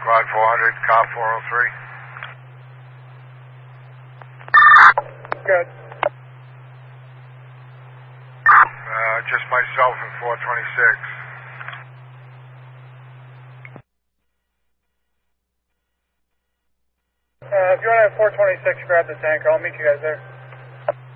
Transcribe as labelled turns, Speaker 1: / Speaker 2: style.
Speaker 1: Squad 400, cop 403.
Speaker 2: Good.
Speaker 1: Just myself and 426.
Speaker 2: If you want to have 426, grab the tanker. I'll meet you guys there.